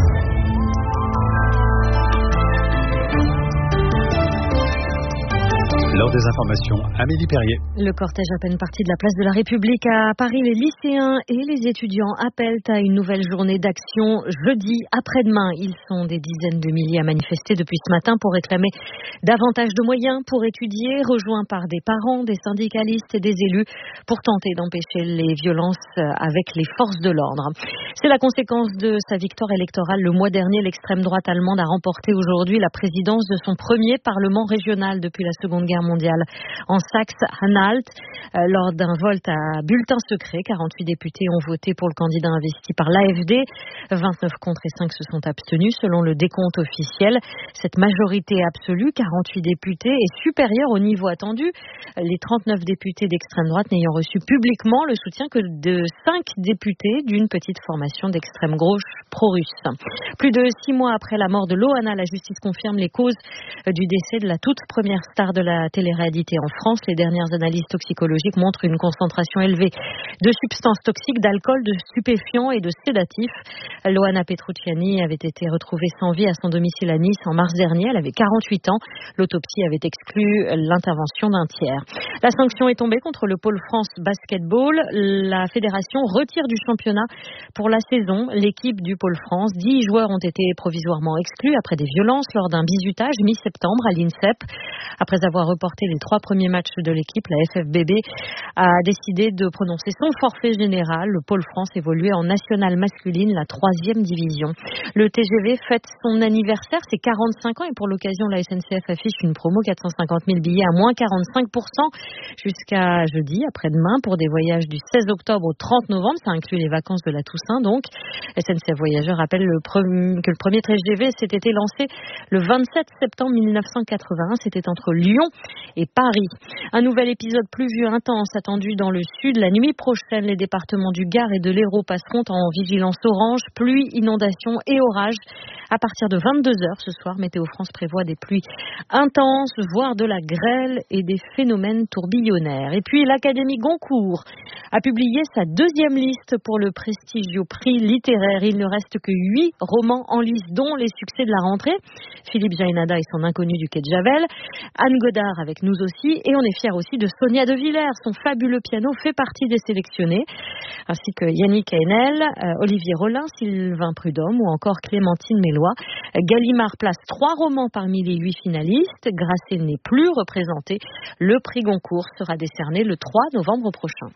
L'heure des informations, Amélie Perrier. Le cortège à peine parti de la place de la République à Paris, les lycéens et les étudiants appellent à une nouvelle journée d'action jeudi après-demain. Ils sont des dizaines de milliers à manifester depuis ce matin pour réclamer davantage de moyens pour étudier, rejoints par des parents, des syndicalistes et des élus pour tenter d'empêcher les violences avec les forces de l'ordre. C'est la conséquence de sa victoire électorale. Le mois dernier, l'extrême droite allemande a remporté aujourd'hui la présidence de son premier parlement régional depuis la Seconde Guerre mondiale. En Saxe-Anhalt, euh, lors d'un vote à bulletin secret, quarante-huit députés ont voté pour le candidat investi par l'A F D. vingt-neuf contre et cinq se sont abstenus selon le décompte officiel. Cette majorité absolue, quarante-huit députés, est supérieure au niveau attendu. Les trente-neuf députés d'extrême droite n'ayant reçu publiquement le soutien que de cinq députés d'une petite formation d'extrême gauche pro-russe. Plus de six mois après la mort de Loana, la justice confirme les causes du décès de la toute première star de la télé-réalité en France. Les dernières analyses toxicologiques montrent une concentration élevée de substances toxiques, d'alcool, de stupéfiants et de sédatifs. Loana Petrucciani avait été retrouvée sans vie à son domicile à Nice en mars dernier. Elle avait quarante-huit ans. L'autopsie avait exclu l'intervention d'un tiers. La sanction est tombée contre le Pôle France Basketball. La fédération retire du championnat pour la saison l'équipe du Pôle France. Dix joueurs ont été provisoirement exclus après des violences lors d'un bizutage mi-septembre à l'INSEP. Après avoir reporté les trois premiers matchs de l'équipe, la F F B B a décidé de prononcer son forfait général. Le Pôle France évoluait en nationale masculine, la troisième division. Le T G V fête son anniversaire, c'est quarante-cinq ans, et pour l'occasion, la S N C F affiche une promo quatre cent cinquante mille billets à moins quarante-cinq pour cent jusqu'à jeudi, après-demain, pour des voyages du seize octobre au trente novembre. Ça inclut les vacances de la Toussaint, donc. S N C F Voyageurs rappelle le premier, que le premier T G V s'était été lancé le vingt-sept septembre mille neuf cent quatre-vingt-un. C'était entre Lyon et Paris. Un nouvel épisode pluvieux intense attendu dans le sud. La nuit prochaine, les départements du Gard et de l'Hérault passeront en vigilance orange, pluie, inondation et orage. À partir de vingt-deux heures ce soir, Météo France prévoit des pluies intenses, voire de la grêle et des phénomènes tourbillonnaires. Et puis l'Académie Goncourt a publié sa deuxième liste pour le prestigieux prix littéraire. Il ne reste que huit romans en lice, dont les succès de la rentrée. Philippe Jaénada et son Inconnu du quai de Javel. Anne Godard avec Nous aussi. Et on est fiers aussi de Sonia De Villers. Son fabuleux piano fait partie des sélectionnés. Ainsi que Yannick Haenel, euh, Olivier Rollin, Sylvain Prudhomme ou encore Clémentine Mélois. Gallimard place trois romans parmi les huit finalistes. Grasset n'est plus représenté. Le prix Goncourt sera décerné le trois novembre prochain.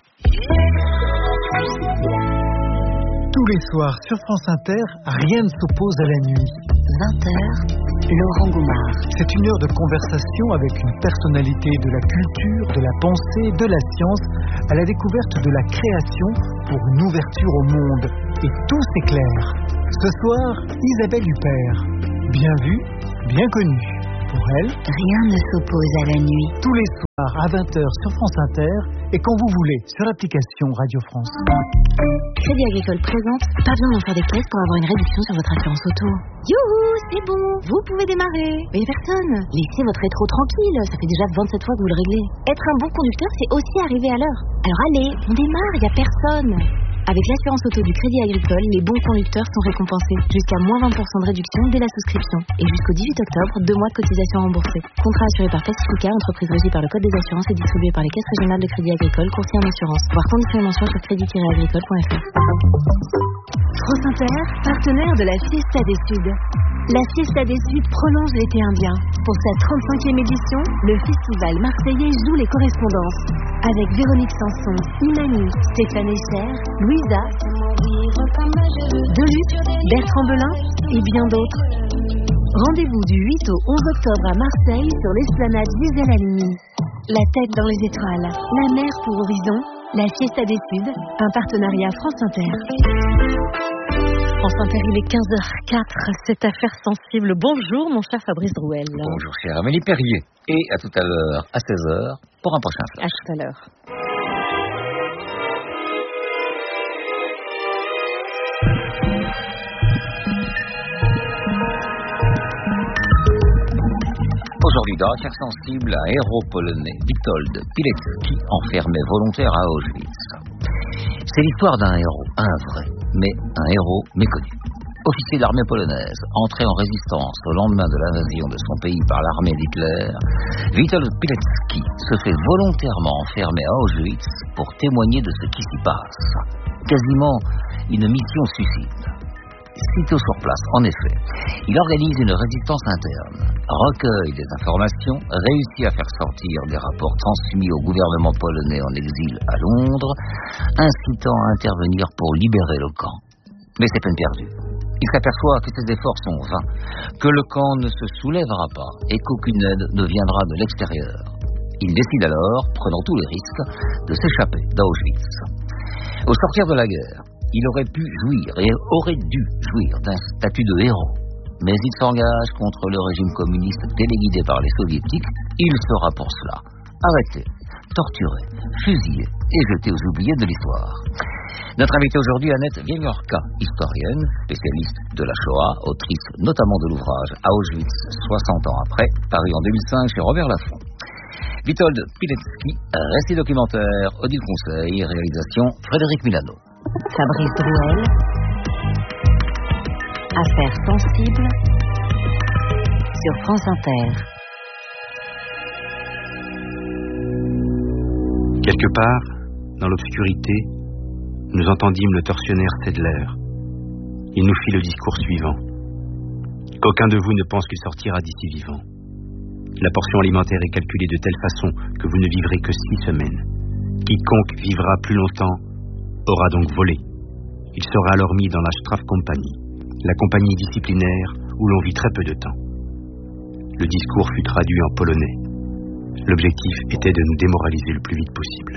Tous les soirs sur France Inter, rien ne s'oppose à la nuit. vingt heures, Laurent Goumard. C'est une heure de conversation avec une personnalité de la culture, de la pensée, de la science, à la découverte de la création pour une ouverture au monde. Et tout s'éclaire. Ce soir, Isabelle Huppert. Bien vue, bien connue. Pour elle, rien ne s'oppose à la nuit. Tous les soirs à vingt heures sur France Inter et quand vous voulez sur l'application Radio France. Crédit Agricole présente, pas besoin d'en faire des caisses pour avoir une réduction sur votre assurance auto. Youhou, c'est bon, vous pouvez démarrer. Mais personne, laissez votre rétro tranquille, ça fait déjà vingt-sept fois que vous le réglez. Être un bon conducteur, c'est aussi arriver à l'heure. Alors allez, on démarre, il n'y a personne. Avec l'assurance auto du Crédit Agricole, les bons conducteurs sont récompensés. Jusqu'à moins vingt pour cent de réduction dès la souscription. Et jusqu'au dix-huit octobre, deux mois de cotisation remboursée. Contrat assuré par Pacifica, entreprise régie par le Code des assurances et distribué par les caisses régionales de Crédit Agricole, courtier en assurance. Voir conditions et mentions sur crédit tiret agricole point f r. France Inter, partenaire de la Fiesta des Suds. La Fiesta des Suds prolonge l'été indien. Pour sa trente-cinquième édition, le festival marseillais joue les correspondances. Avec Véronique Sanson, Imani, Stéphane Echer, Louisa, Deluxe, Bertrand Belin et bien d'autres. Rendez-vous du huit au onze octobre à Marseille sur l'esplanade Gisèle Halimi. La tête dans les étoiles, la mer pour horizon, la Fiesta des Suds, un partenariat France Inter. France Inter, il est quinze heures quatre, cette affaire sensible. Bonjour mon cher Fabrice Drouel. Bonjour chère Amélie Perrier. Et à tout à l'heure, à seize heures, pour un prochain flash. À tout à l'heure. Aujourd'hui, dans l'affaire sensible, un héros polonais, Witold Pilecki, enfermé volontaire à Auschwitz. C'est l'histoire d'un héros, un vrai, mais un héros méconnu. Officier de l'armée polonaise, entré en résistance au lendemain de l'invasion de son pays par l'armée d'Hitler, Witold Pilecki se fait volontairement enfermer à Auschwitz pour témoigner de ce qui s'y passe. Quasiment une mission suicide. Sitôt sur place, en effet, il organise une résistance interne, recueille des informations, réussit à faire sortir des rapports transmis au gouvernement polonais en exil à Londres, incitant à intervenir pour libérer le camp. Mais c'est peine perdue. Il s'aperçoit que ses efforts sont vains, que le camp ne se soulèvera pas et qu'aucune aide ne viendra de l'extérieur. Il décide alors, prenant tous les risques, de s'échapper d'Auschwitz. Au sortir de la guerre, il aurait pu jouir et aurait dû jouir d'un statut de héros. Mais il s'engage contre le régime communiste téléguidé par les soviétiques. Il sera pour cela arrêté, torturé, fusillé et jeté aux oubliés de l'histoire. Notre invitée aujourd'hui, Annette Wieniawska, historienne, spécialiste de la Shoah, autrice notamment de l'ouvrage « À Auschwitz, soixante ans après », paru en deux mille cinq chez Robert Laffont. Witold Pilecki, récit documentaire, Odile Conseil, réalisation Frédéric Milano. Fabrice Drouel, Affaires sensibles, sur France Inter. Quelque part, dans l'obscurité, nous entendîmes le tortionnaire Sedler. Il nous fit le discours suivant. Qu'aucun de vous ne pense qu'il sortira d'ici vivant. La portion alimentaire est calculée de telle façon que vous ne vivrez que six semaines. Quiconque vivra plus longtemps aura donc volé. Il sera alors mis dans la Strafkompanie, la compagnie disciplinaire où l'on vit très peu de temps. Le discours fut traduit en polonais. L'objectif était de nous démoraliser le plus vite possible.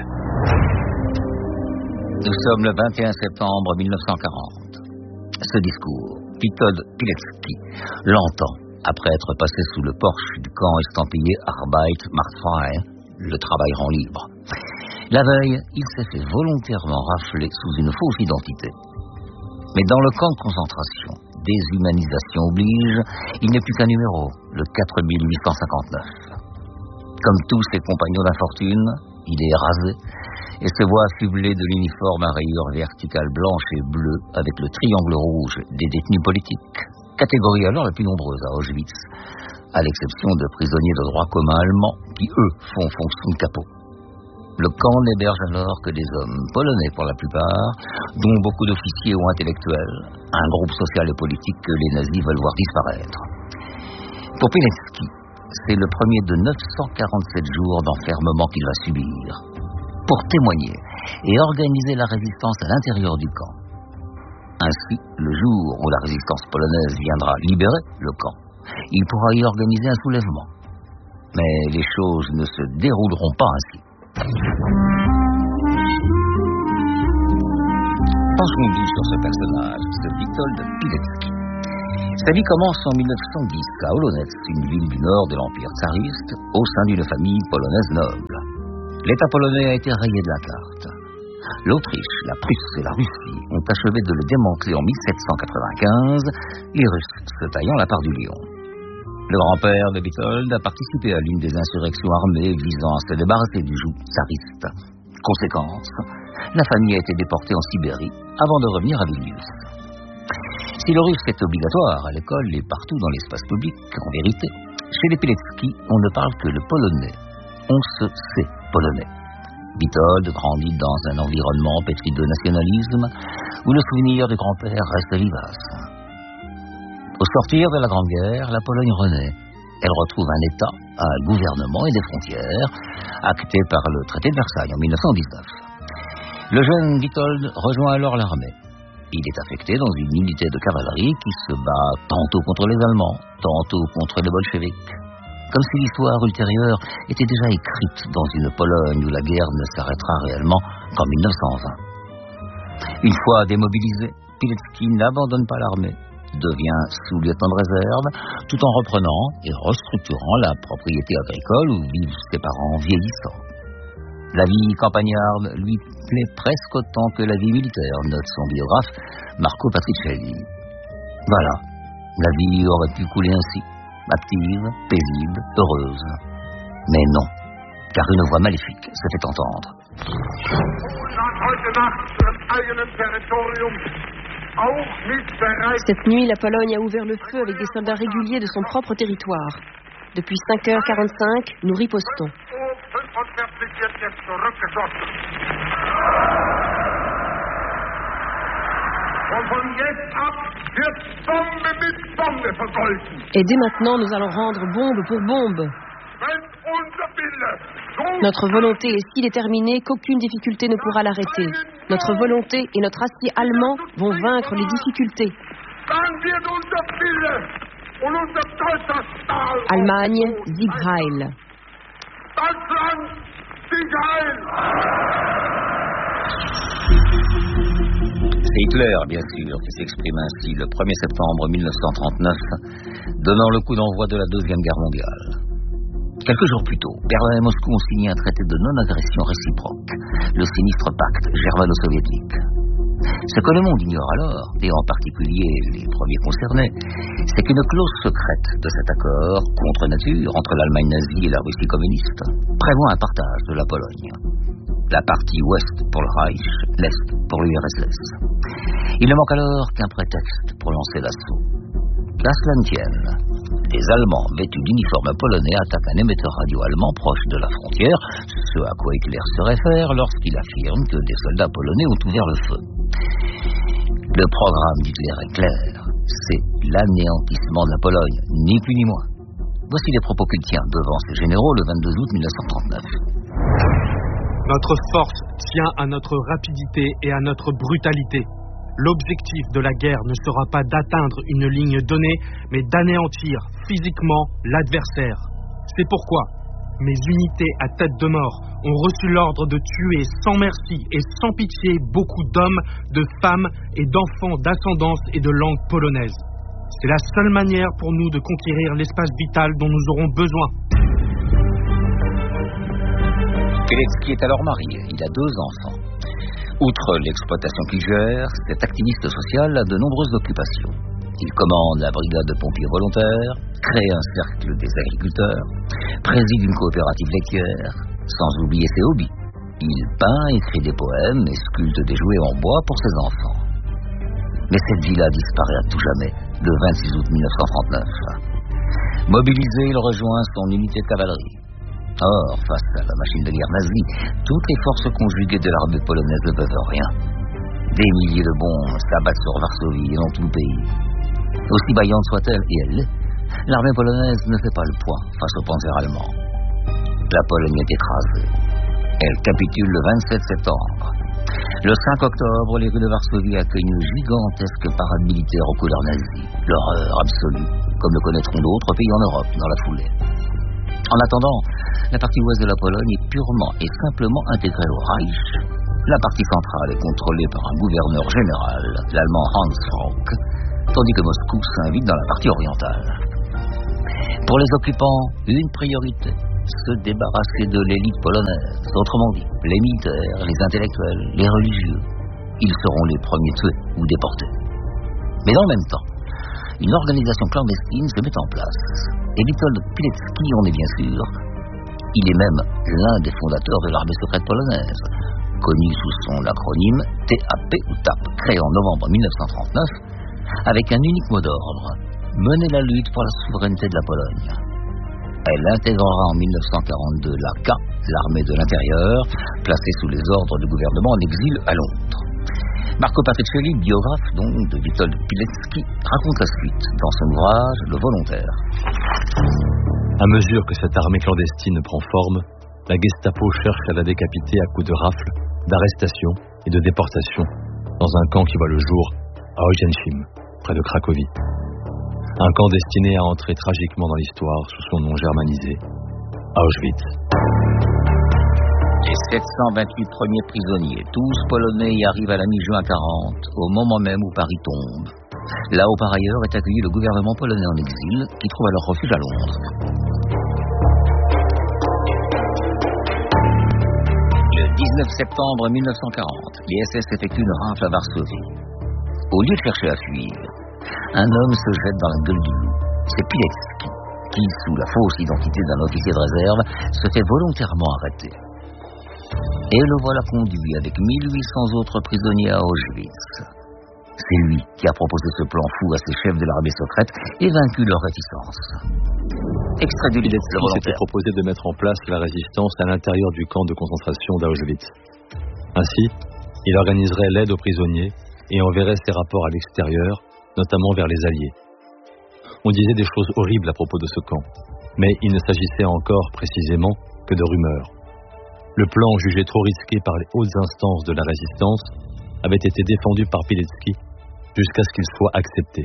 Nous sommes le vingt et un septembre mille neuf cent quarante. Ce discours, Witold Pilecki l'entend après être passé sous le porche du camp estampillé Arbeit macht frei, le travail rend libre. La veille, il s'est fait volontairement rafler sous une fausse identité. Mais dans le camp de concentration, déshumanisation oblige, il n'est plus qu'un numéro, le quatre mille huit cent cinquante-neuf. Comme tous ses compagnons d'infortune, il est rasé et se voit affublé de l'uniforme à rayures verticales blanches et bleues avec le triangle rouge des détenus politiques, catégorie alors la plus nombreuse à Auschwitz, à l'exception de prisonniers de droit commun allemands qui, eux, font fonction de capot. Le camp n'héberge alors que des hommes polonais pour la plupart, dont beaucoup d'officiers ou intellectuels, un groupe social et politique que les nazis veulent voir disparaître. Pour Pilecki, c'est le premier de neuf cent quarante-sept jours d'enfermement qu'il va subir, pour témoigner et organiser la résistance à l'intérieur du camp. Ainsi, le jour où la résistance polonaise viendra libérer le camp, il pourra y organiser un soulèvement. Mais les choses ne se dérouleront pas ainsi. Penchons-nous sur ce personnage, ce Witold Pilecki. Sa vie commence en mille neuf cent dix à Olonets, une ville du nord de l'Empire tsariste, au sein d'une famille polonaise noble. L'État polonais a été rayé de la carte. L'Autriche, la Prusse et la Russie ont achevé de le démanteler en mille sept cent quatre-vingt-quinze, les Russes se taillant la part du lion. Le grand-père de Witold a participé à l'une des insurrections armées visant à se débarrasser du joug tsariste. Conséquence, la famille a été déportée en Sibérie avant de revenir à Vilnius. Si le russe est obligatoire à l'école et partout dans l'espace public, en vérité, chez les Pilecki, on ne parle que le polonais. On se sait polonais. Witold grandit dans un environnement pétri de nationalisme où le souvenir du grand-père reste vivace. Au sortir de la Grande Guerre, la Pologne renaît. Elle retrouve un État, un gouvernement et des frontières, actés par le traité de Versailles en mille neuf cent dix-neuf. Le jeune Witold rejoint alors l'armée. Il est affecté dans une unité de cavalerie qui se bat tantôt contre les Allemands, tantôt contre les bolcheviks. Comme si l'histoire ultérieure était déjà écrite dans une Pologne où la guerre ne s'arrêtera réellement qu'en mille neuf cent vingt. Une fois démobilisé, Pilecki n'abandonne pas l'armée, devient sous-lieutenant de réserve, tout en reprenant et restructurant la propriété agricole où vivent ses parents vieillissants. La vie campagnarde lui plaît presque autant que la vie militaire, note son biographe Marco Patricelli. Voilà, la vie aurait pu couler ainsi, active, paisible, heureuse. Mais non, car une voix maléfique se fait entendre. Cette nuit, la Pologne a ouvert le feu avec des soldats réguliers de son propre territoire. Depuis cinq heures quarante-cinq, nous ripostons. Et dès maintenant, nous allons rendre bombe pour bombe. Notre volonté est si déterminée qu'aucune difficulté ne pourra l'arrêter. Notre volonté et notre acier allemand vont vaincre les difficultés. Allemagne, Sieg Heil. C'est Hitler, bien sûr, qui s'exprime ainsi le premier septembre mille neuf cent trente-neuf, donnant le coup d'envoi de la Deuxième Guerre mondiale. Quelques jours plus tôt, Berlin et Moscou ont signé un traité de non-agression réciproque, le sinistre pacte germano-soviétique. Ce que le monde ignore alors, et en particulier les premiers concernés, c'est qu'une clause secrète de cet accord, contre nature, entre l'Allemagne nazie et la Russie communiste, prévoit un partage de la Pologne. La partie ouest pour le Reich, l'est pour l'U R S S. Il ne manque alors qu'un prétexte pour lancer l'assaut. Qu'à cela ne tienne, des Allemands vêtus d'uniformes polonais attaquent un émetteur radio allemand proche de la frontière, ce à quoi Hitler se réfère lorsqu'il affirme que des soldats polonais ont ouvert le feu. Le programme d'Hitler est clair, c'est l'anéantissement de la Pologne, ni plus ni moins. Voici les propos qu'il tient devant ses généraux le vingt-deux août mille neuf cent trente-neuf. Notre force tient à notre rapidité et à notre brutalité. L'objectif de la guerre ne sera pas d'atteindre une ligne donnée, mais d'anéantir physiquement l'adversaire. C'est pourquoi mes unités à tête de mort ont reçu l'ordre de tuer sans merci et sans pitié beaucoup d'hommes, de femmes et d'enfants d'ascendance et de langue polonaise. C'est la seule manière pour nous de conquérir l'espace vital dont nous aurons besoin. Pilecki est alors marié, il a deux enfants. Outre l'exploitation qu'il gère, cet activiste social a de nombreuses occupations. Il commande la brigade de pompiers volontaires, crée un cercle des agriculteurs, préside une coopérative laitière, sans oublier ses hobbies. Il peint, écrit des poèmes et sculpte des jouets en bois pour ses enfants. Mais cette vie-là disparaît à tout jamais le vingt-six août mille neuf cent trente-neuf. Mobilisé, il rejoint son unité de cavalerie. Or, face à la machine de guerre nazie, toutes les forces conjuguées de l'armée polonaise ne peuvent rien. Des milliers de bombes s'abattent sur Varsovie et dans tout le pays. Aussi vaillante soit-elle, et elle l'est, l'armée polonaise ne fait pas le poids face au panzer allemand. La Pologne est écrasée. Elle capitule le vingt-sept septembre. Le cinq octobre, les rues de Varsovie accueillent une gigantesque parade militaire aux couleurs nazies. L'horreur absolue, comme le connaîtront d'autres pays en Europe dans la foulée. En attendant, la partie ouest de la Pologne est purement et simplement intégrée au Reich. La partie centrale est contrôlée par un gouverneur général, l'allemand Hans Frank, tandis que Moscou s'invite dans la partie orientale. Pour les occupants, une priorité, se débarrasser de l'élite polonaise, autrement dit, les militaires, les intellectuels, les religieux. Ils seront les premiers tués ou déportés. Mais dans le même temps, une organisation clandestine se met en place. Et Witold Pilecki en est bien sûr. Il est même l'un des fondateurs de l'armée secrète polonaise, connu sous son acronyme T A P ou T A P, créé en novembre mille neuf cent trente-neuf, avec un unique mot d'ordre, mener la lutte pour la souveraineté de la Pologne. Elle intégrera en mille neuf cent quarante-deux l'A K, l'armée de l'intérieur, placée sous les ordres du gouvernement en exil à Londres. Marco Patricelli, biographe donc de Witold Pilecki, raconte la suite dans son ouvrage Le Volontaire. À mesure que cette armée clandestine prend forme, la Gestapo cherche à la décapiter à coups de rafles, d'arrestations et de déportations dans un camp qui voit le jour à Ojenchim, près de Cracovie. Un camp destiné à entrer tragiquement dans l'histoire sous son nom germanisé, Auschwitz. Les sept cent vingt-huit premiers prisonniers, tous polonais, y arrivent à la mi-juin quarante, au moment même où Paris tombe. Là où par ailleurs est accueilli le gouvernement polonais en exil, qui trouve alors refuge à Londres. Le dix-neuf septembre mille neuf cent quarante, les S S effectuent une rafle à Varsovie. Au lieu de chercher à fuir, un homme se jette dans la gueule du loup. C'est Pilecki, qui, sous la fausse identité d'un officier de réserve, se fait volontairement arrêter. Et le voilà conduit avec mille huit cents autres prisonniers à Auschwitz. C'est lui qui a proposé ce plan fou à ses chefs de l'armée secrète et vaincu leur réticence. Extrait du livre. Il s'était proposé de mettre en place la résistance à l'intérieur du camp de concentration d'Auschwitz. Ainsi, il organiserait l'aide aux prisonniers et enverrait ses rapports à l'extérieur, notamment vers les Alliés. On disait des choses horribles à propos de ce camp, mais il ne s'agissait encore précisément que de rumeurs. Le plan jugé trop risqué par les hautes instances de la résistance avait été défendu par Pilecki jusqu'à ce qu'il soit accepté.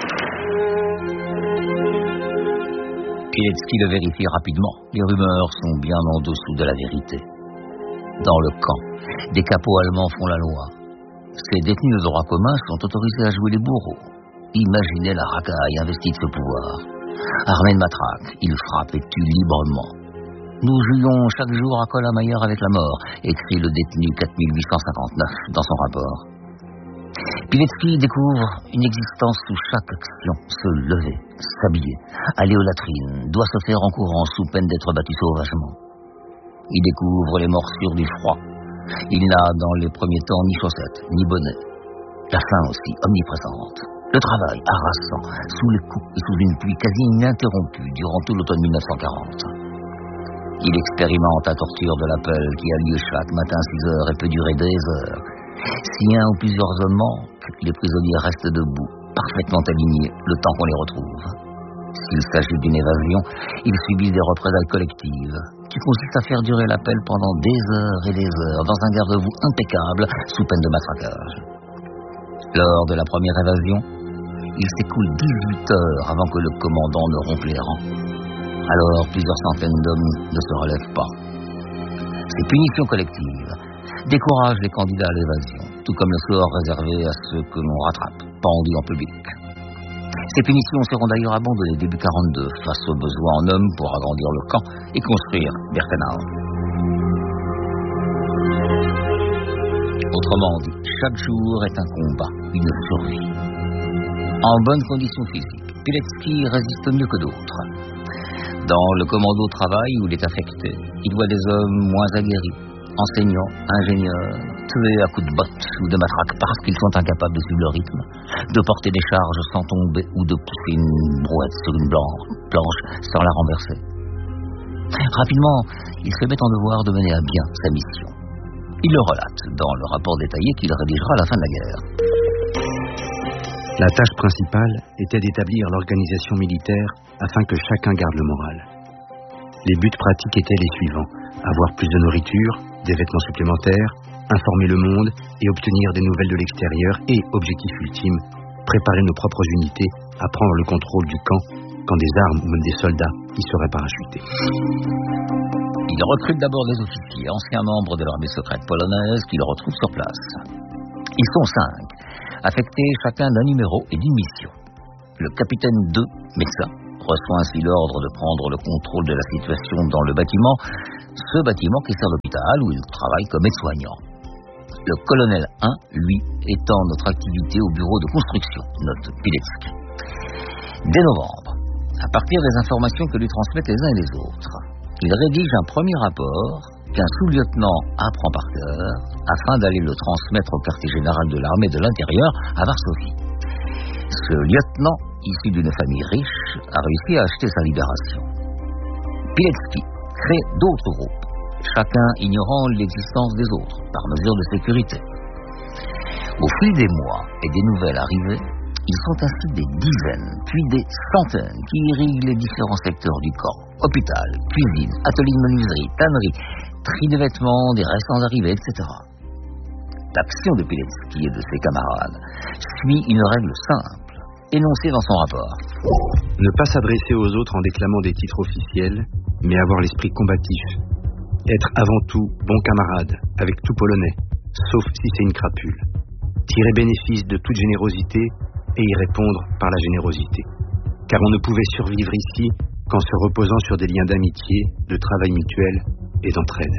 Pilecki le vérifie rapidement. Les rumeurs sont bien en dessous de la vérité. Dans le camp, des capots allemands font la loi. Ces détenus de droit commun sont autorisés à jouer les bourreaux. Imaginez la racaille investie de ce pouvoir. Armés de matraques, ils frappent et tuent librement. Nous jouions chaque jour à Colamayer avec la mort, écrit le détenu quatre mille huit cent cinquante-neuf dans son rapport. Pilecki découvre une existence sous chaque action. Se lever, s'habiller, aller aux latrines, doit se faire en courant sous peine d'être battu sauvagement. Il découvre les morsures du froid. Il n'a dans les premiers temps ni chaussettes, ni bonnet. La faim aussi, omniprésente. Le travail, harassant, sous les coups et sous une pluie quasi ininterrompue durant tout l'automne mille neuf cent quarante. Il expérimente la torture de l'appel qui a lieu chaque matin à six heures et peut durer des heures. Si un ou plusieurs hommes manquent, les prisonniers restent debout, parfaitement alignés, le temps qu'on les retrouve. S'il s'agit d'une évasion, ils subissent des représailles collectives, qui consistent à faire durer l'appel pendant des heures et des heures, dans un garde-à-vous impeccable, sous peine de matraquage. Lors de la première évasion, il s'écoule dix-huit heures avant que le commandant ne rompe les rangs. Alors, plusieurs centaines d'hommes ne se relèvent pas. Ces punitions collectives découragent les candidats à l'évasion, tout comme le sort réservé à ceux que l'on rattrape, pendus en public. Ces punitions seront d'ailleurs abandonnées début quarante-deux face aux besoins en hommes pour agrandir le camp et construire Birkenau. Autrement dit, chaque jour est un combat, une survie. En bonne condition physique, Pilecki résiste mieux que d'autres. Dans le commando travail où il est affecté, il voit des hommes moins aguerris, enseignants, ingénieurs, tués à coups de bottes ou de matraque parce qu'ils sont incapables de suivre le rythme, de porter des charges sans tomber ou de pousser une brouette sur une planche sans la renverser. Rapidement, il se met en devoir de mener à bien sa mission. Il le relate dans le rapport détaillé qu'il rédigera à la fin de la guerre. La tâche principale était d'établir l'organisation militaire afin que chacun garde le moral. Les buts pratiques étaient les suivants: avoir plus de nourriture, des vêtements supplémentaires, informer le monde et obtenir des nouvelles de l'extérieur et, objectif ultime, préparer nos propres unités à prendre le contrôle du camp quand des armes ou même des soldats y seraient parachutés. Il recrute d'abord des officiers, anciens membres de l'armée secrète polonaise, qu'il retrouve sur place. Ils sont cinq, affectés chacun d'un numéro et d'une mission. Le capitaine deux, médecin, reçoit ainsi l'ordre de prendre le contrôle de la situation dans le bâtiment, ce bâtiment qui sert d'hôpital où il travaille comme aide-soignant. Le colonel un, lui, étend notre activité au bureau de construction, note Pilecki. Dès novembre, à partir des informations que lui transmettent les uns et les autres, il rédige un premier rapport qu'un sous-lieutenant apprend par cœur afin d'aller le transmettre au quartier général de l'armée de l'intérieur à Varsovie. Ce lieutenant, issu d'une famille riche, a réussi à acheter sa libération. Pilecki crée d'autres groupes, chacun ignorant l'existence des autres, par mesure de sécurité. Au fil des mois et des nouvelles arrivées, ils sont ainsi des dizaines, puis des centaines qui irriguent les différents secteurs du camp. Hôpital, cuisine, atelier de menuiserie, tannerie, tri de vêtements, des restants arrivés, et cetera. L'action de Pilecki et de ses camarades suit une règle simple, énoncée dans son rapport. Ne pas s'adresser aux autres en déclamant des titres officiels, mais avoir l'esprit combatif. Être avant tout bon camarade, avec tout polonais, sauf si c'est une crapule. Tirer bénéfice de toute générosité et y répondre par la générosité. Car on ne pouvait survivre ici qu'en se reposant sur des liens d'amitié, de travail mutuel et d'entraide.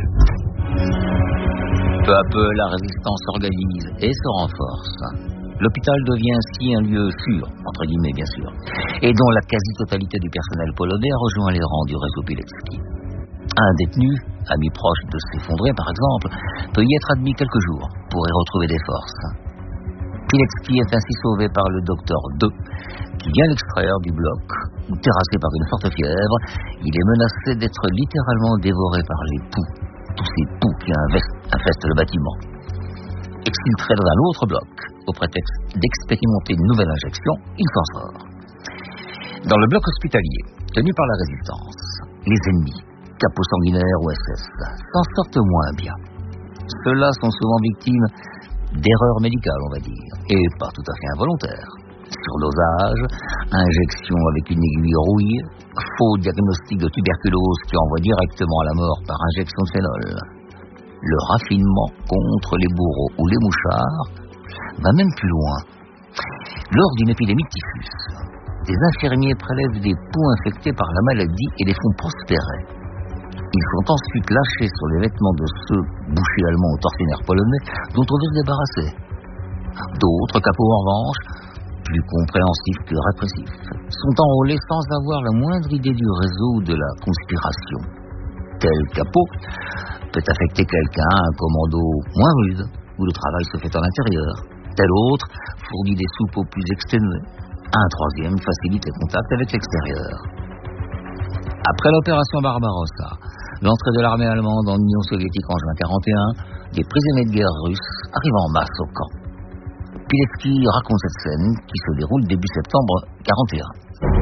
Peu à peu, la résistance s'organise et se renforce. L'hôpital devient ainsi un lieu sûr, entre guillemets bien sûr, et dont la quasi-totalité du personnel polonais a rejoint les rangs du réseau Pilecki. Un détenu, ami proche de s'effondrer par exemple, peut y être admis quelques jours pour y retrouver des forces. Pilecki est ainsi sauvé par le docteur deux, qui vient l'extraire du bloc, où terrassé par une forte fièvre, il est menacé d'être littéralement dévoré par les poux, tous ces poux qui infestent le bâtiment. Exfiltré dans un autre bloc, au prétexte d'expérimenter une nouvelle injection, il s'en sort. Dans le bloc hospitalier, tenu par la résistance, les ennemis, capots sanguinaires ou S S, s'en sortent moins bien. Ceux-là sont souvent victimes d'erreurs médicales, on va dire, et pas tout à fait involontaires. Surdosage, injection avec une aiguille rouille, faux diagnostic de tuberculose qui envoie directement à la mort par injection de phénol. Le raffinement contre les bourreaux ou les mouchards va même plus loin. Lors d'une épidémie de typhus, des infirmiers prélèvent des poux infectés par la maladie et les font prospérer. Ils sont ensuite lâchés sur les vêtements de ceux bouchers allemands ou tortionnaires polonais dont on veut se débarrasser. D'autres capots, en revanche, plus compréhensifs que répressifs, sont enrôlés sans avoir la moindre idée du réseau ou de la conspiration. Tel capot peut affecter quelqu'un à un commando moins rude, où le travail se fait en intérieur. Tel autre fournit des soupes aux plus exténués. Un troisième facilite les contacts avec l'extérieur. Après l'opération Barbarossa, l'entrée de l'armée allemande en Union soviétique en juin quarante et un, des prisonniers de guerre russes arrivent en masse au camp. Pilecki raconte cette scène qui se déroule début septembre quarante et un.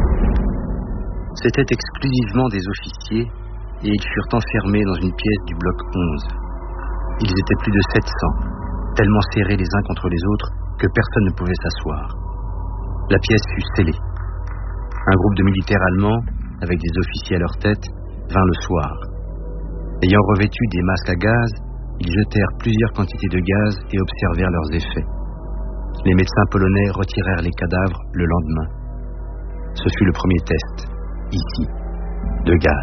C'étaient exclusivement des officiers et ils furent enfermés dans une pièce du bloc onze. Ils étaient plus de sept cents, tellement serrés les uns contre les autres que personne ne pouvait s'asseoir. La pièce fut scellée. Un groupe de militaires allemands, avec des officiers à leur tête, vint le soir. Ayant revêtu des masques à gaz, ils jetèrent plusieurs quantités de gaz et observèrent leurs effets. Les médecins polonais retirèrent les cadavres le lendemain. Ce fut le premier test, ici, de gaz.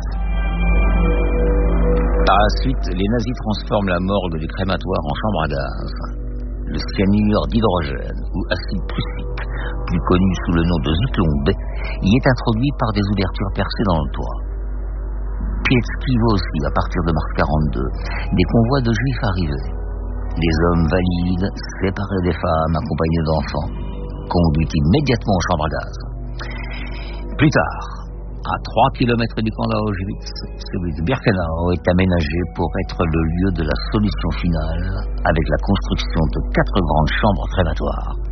Par la suite, les nazis transforment la morgue du crématoire en chambre à gaz. Le cyanure d'hydrogène, ou acide prussique, plus connu sous le nom de Zyklon B, y est introduit par des ouvertures percées dans le toit. Pilecki voit aussi, à partir de mars quarante-deux, des convois de juifs arrivés. Des hommes valides, séparés des femmes, accompagnés d'enfants, conduits immédiatement aux chambres à gaz. Plus tard, à trois kilomètres du camp d'Auschwitz, celui de Birkenau est aménagé pour être le lieu de la solution finale, avec la construction de quatre grandes chambres crématoires.